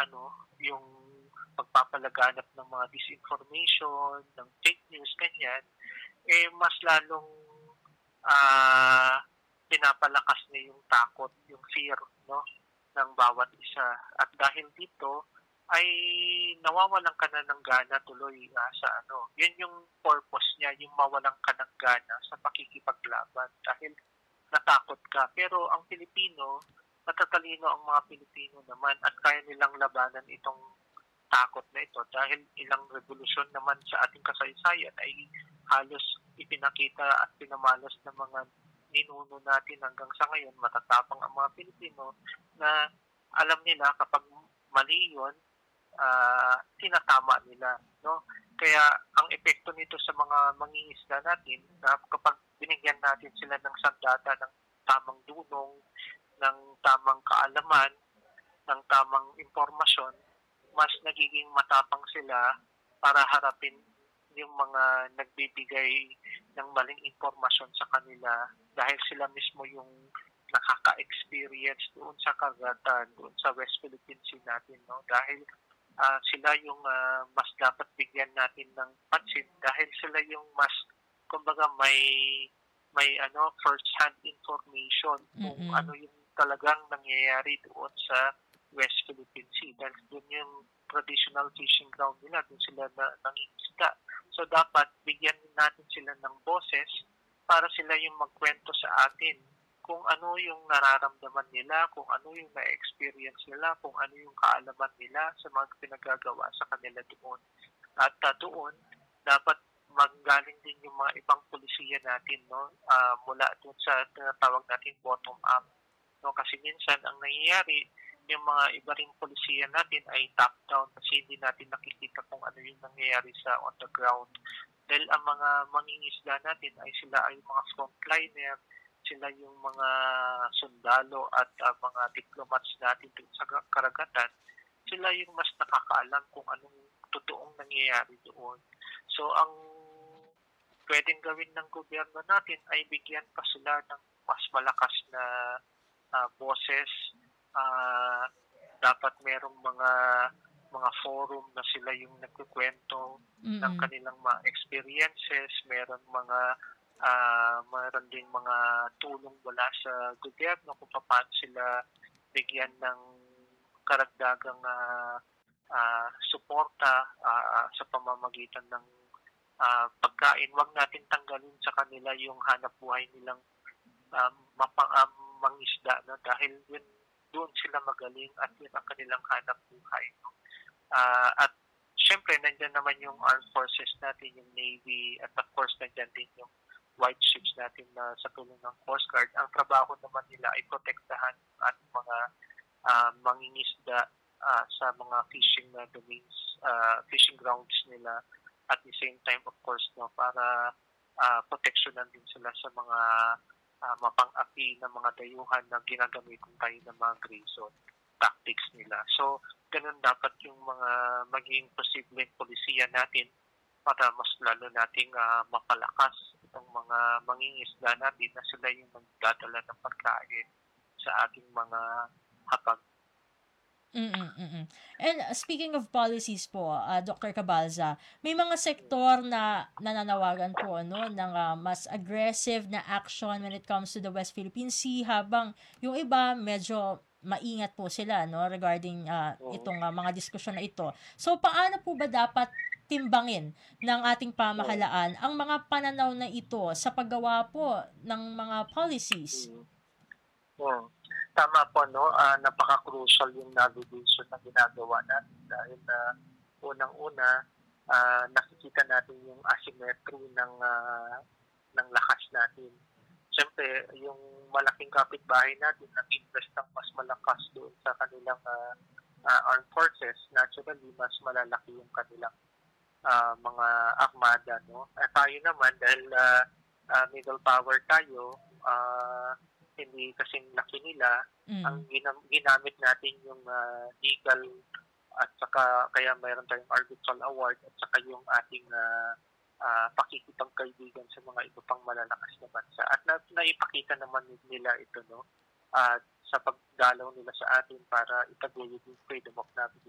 yung pagpapalaganap ng mga disinformation, ng fake news, ganyan, mas lalong ah, pinapalakas niya yung takot, yung fear, no, ng bawat isa. At dahil dito, ay nawawalan ka na ng gana tuloy sa Yun yung purpose niya, yung mawalan ka ng gana sa pakikipaglaban dahil natakot ka. Pero ang Pilipino, matatalino ang mga Pilipino naman at kaya nilang labanan itong takot na ito dahil ilang revolusyon naman sa ating kasaysayan ay halos ipinakita at pinamalas ng mga ninuno natin hanggang sa ngayon. Matatapang ang mga Pilipino na alam nila kapag mali yun, tinatama nila, no? Kaya ang epekto nito sa mga mangingisda natin na kapag binigyan natin sila ng sandata, ng tamang dunong, ng tamang kaalaman, ng tamang impormasyon, mas nagiging matapang sila para harapin yung mga nagbibigay ng maling impormasyon sa kanila dahil sila mismo yung nakaka-experience doon sa karagatan, doon sa West Philippine Sea natin, no? Dahil sila yung mas dapat bigyan natin ng pansin dahil sila yung mas kumbaga may first hand information kung ano yung talagang nangyayari doon sa West Philippine Sea dahil doon yung traditional fishing ground nila, doon sila nangingisda. So dapat bigyan natin sila ng boses para sila yung magkwento sa atin kung ano yung nararamdaman nila, kung ano yung na-experience nila, kung ano yung kaalaman nila sa mga pinagagawa sa kanila doon. At doon, dapat manggaling din yung mga ibang pulisiya natin, no? Mula doon sa tinatawag natin bottom up. No? Kasi minsan, ang nangyayari, yung mga iba ring pulisiya natin ay top down kasi hindi natin nakikita kung ano yung nangyayari sa on the ground. Dahil ang mga mangingisda natin ay sila ay mga frontliner, sila yung mga sundalo at mga diplomats natin doon sa karagatan, sila yung mas nakakaalam kung anong totoong nangyayari doon. So, ang pwedeng gawin ng gobyerno natin ay bigyan pa sila ng mas malakas na boses. Dapat merong mga forum na sila yung nagkukwento ng kanilang mga experiences, meron din mga tulong mula sa gobyerno kung paano sila bigyan ng karagdagang suporta sa pamamagitan ng pagkain. Huwag natin tanggalin sa kanila yung hanap buhay nilang mangisda, no? Dahil doon sila magaling at yun ang kanilang hanap buhay. No? At syempre, nandyan naman yung armed forces natin, yung Navy, at of course, nandyan din yung white ships natin na sa tulong ng Coast Guard. Ang trabaho naman nila ay protektahan at mga mangingisda sa mga fishing domains, fishing grounds nila. At the same time, of course, no, para proteksyonan din sila sa mga mapang-api na mga dayuhan na ginagamitin tayo ng mga gray zone tactics nila. So, ganun dapat yung mga maging posibleng polisiya natin para mas lalo nating mapalakas itong mga mangingisda natin na sila yung magdadala ng pagkain sa ating mga hapag. And speaking of policies po, Dr. Cabalza, may mga sektor na nananawagan po ng mas aggressive na action when it comes to the West Philippine Sea habang yung iba medyo maingat po sila regarding itong mga diskusyon na ito. So paano po ba dapat timbangin ng ating pamahalaan ang mga pananaw na ito sa paggawa po ng mga policies? Tama po, no? Napaka-crucial yung navigation na ginagawa natin dahil unang-una, nakikita natin yung asymmetry ng lakas natin. Siyempre, yung malaking kapitbahay natin nag-invest ng mas malakas doon sa kanilang armed forces. Naturally, mas malalaki yung kanilang mga armada, no? Tayo naman, dahil middle power tayo, hindi kasing laki nila, ang ginamit natin yung legal at saka kaya mayroon tayong arbitral award at saka yung ating pakikipagkaibigan sa mga iba pang malalakas na bansa. At naipakita naman nila ito, no? Sa pagdalaw nila sa atin para itaguyod yung freedom of navigation